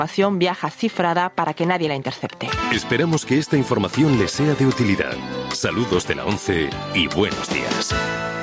información viaja cifrada para que nadie la intercepte. Esperamos que esta información les sea de utilidad. Saludos de la ONCE y buenos días.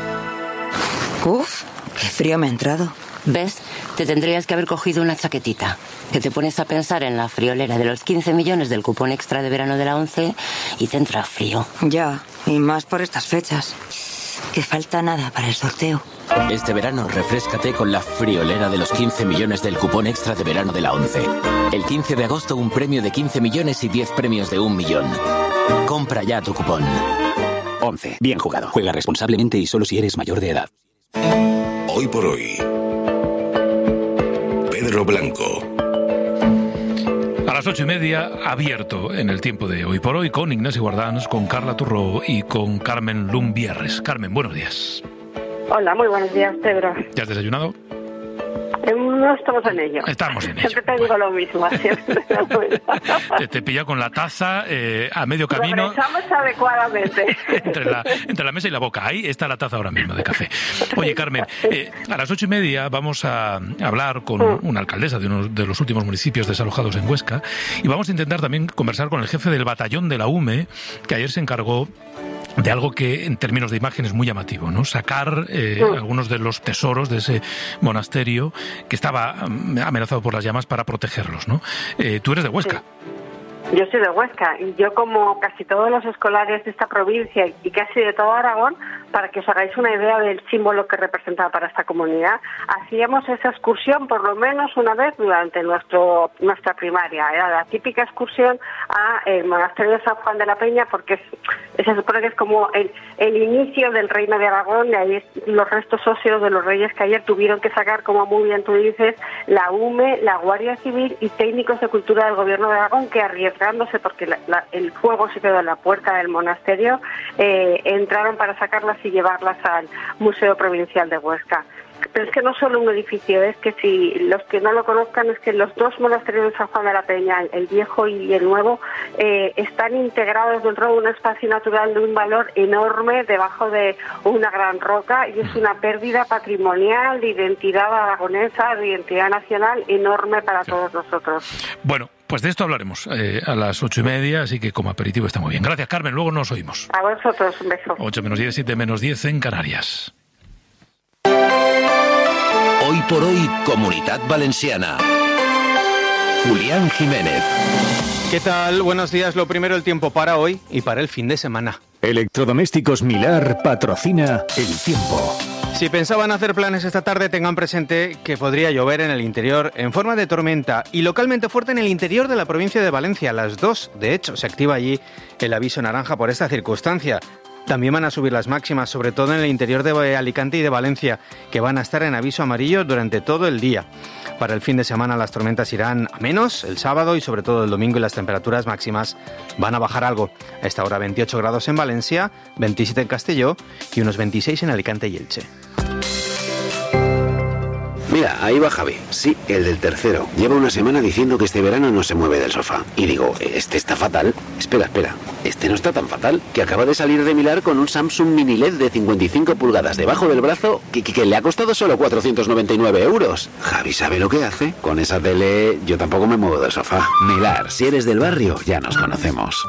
Uf, qué frío me ha entrado. ¿Ves? Te tendrías que haber cogido una chaquetita. Que te pones a pensar en la friolera de los 15 millones del cupón extra de verano de la ONCE y te entra frío. Ya, y más por estas fechas. Que falta nada para el sorteo. Este verano refréscate con la friolera de los 15 millones del cupón extra de verano de la ONCE. El 15 de agosto un premio de 15 millones y 10 premios de 1 millón. Compra ya tu cupón. ONCE. Bien jugado. Juega responsablemente y solo si eres mayor de edad. Hoy por hoy. Pedro Blanco. A las 8:30, abierto en el tiempo de Hoy por Hoy, con Ignacio Guardans, con Carla Turró y con Carmen Lumbierres. Carmen, buenos días. Hola, muy buenos días, Pedro. ¿Ya has desayunado? No estamos en ello. Estamos en ello. Siempre te digo lo mismo. Siempre te pilla con la taza a medio camino. Regresamos adecuadamente. entre la mesa y la boca. Ahí está la taza ahora mismo de café. Oye, Carmen, a las 8:30 vamos a hablar con una alcaldesa de uno de los últimos municipios desalojados en Huesca y vamos a intentar también conversar con el jefe del batallón de la UME, que ayer se encargó de algo que en términos de imagen es muy llamativo, ¿no? Sacar algunos de los tesoros de ese monasterio que estaba amenazado por las llamas para protegerlos, ¿no? Tú eres de Huesca. Yo soy de Huesca y yo, como casi todos los escolares de esta provincia y casi de todo Aragón, para que os hagáis una idea del símbolo que representaba para esta comunidad, hacíamos esa excursión por lo menos una vez durante nuestra primaria. Era la típica excursión al monasterio de San Juan de la Peña, porque se supone que es como el inicio del reino de Aragón, y ahí los restos óseos de los reyes que ayer tuvieron que sacar, como muy bien tú dices, la UME, la Guardia Civil y técnicos de cultura del gobierno de Aragón, que arriesgándose porque el fuego se quedó en la puerta del monasterio, entraron para sacarlas y llevarlas al Museo Provincial de Huesca. Pero es que no solo un edificio, es que si los que no lo conozcan, es que los dos monasterios de San Juan de la Peña, el viejo y el nuevo, están integrados dentro de un espacio natural de un valor enorme debajo de una gran roca, y es una pérdida patrimonial, de identidad aragonesa, de identidad nacional enorme para todos nosotros. Bueno, pues de esto hablaremos a las 8:30, así que como aperitivo está muy bien. Gracias, Carmen, luego nos oímos. A vosotros, un beso. 8:10, 7:10 en Canarias. Hoy por hoy, Comunitat Valenciana. Julián Jiménez. ¿Qué tal? Buenos días. Lo primero, el tiempo para hoy y para el fin de semana. Electrodomésticos Milar patrocina el tiempo. Si pensaban hacer planes esta tarde, tengan presente que podría llover en el interior en forma de tormenta y localmente fuerte en el interior de la provincia de Valencia. A las 2, de hecho, se activa allí el aviso naranja por esta circunstancia. También van a subir las máximas, sobre todo en el interior de Alicante y de Valencia, que van a estar en aviso amarillo durante todo el día. Para el fin de semana las tormentas irán a menos el sábado y sobre todo el domingo, y las temperaturas máximas van a bajar algo. A esta hora 28 grados en Valencia, 27 en Castelló y unos 26 en Alicante y Elche. Mira, ahí va Javi. Sí, el del tercero. Lleva una semana diciendo que este verano no se mueve del sofá. Y digo, este está fatal. Espera. Este no está tan fatal. Que acaba de salir de Milar con un Samsung Mini LED de 55 pulgadas debajo del brazo que le ha costado solo 499 euros. Javi sabe lo que hace. Con esa tele yo tampoco me muevo del sofá. Milar, si eres del barrio, ya nos conocemos.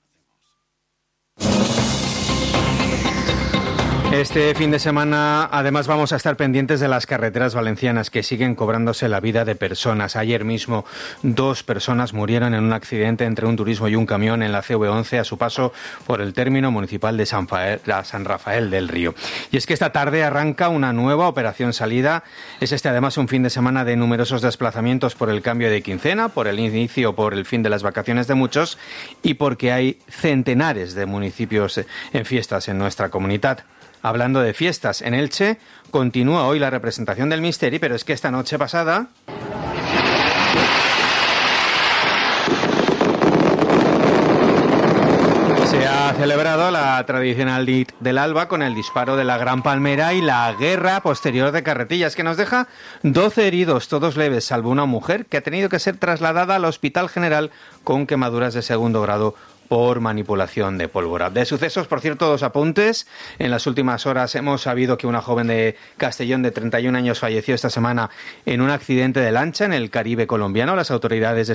Este fin de semana, además, vamos a estar pendientes de las carreteras valencianas, que siguen cobrándose la vida de personas. Ayer mismo 2 personas murieron en un accidente entre un turismo y un camión en la CV11 a su paso por el término municipal de San Rafael del Río. Y es que esta tarde arranca una nueva operación salida. Es además un fin de semana de numerosos desplazamientos por el cambio de quincena, por el inicio, por el fin de las vacaciones de muchos, y porque hay centenares de municipios en fiestas en nuestra comunidad. Hablando de fiestas, en Elche continúa hoy la representación del Misteri, pero es que esta noche pasada se ha celebrado la tradicional nit del alba con el disparo de la Gran Palmera y la guerra posterior de carretillas, que nos deja 12 heridos, todos leves, salvo una mujer que ha tenido que ser trasladada al Hospital General con quemaduras de 2º grado por manipulación de pólvora. De sucesos, por cierto, 2 apuntes. En las últimas horas hemos sabido que una joven de Castellón de 31 años falleció esta semana en un accidente de lancha en el Caribe colombiano. Las autoridades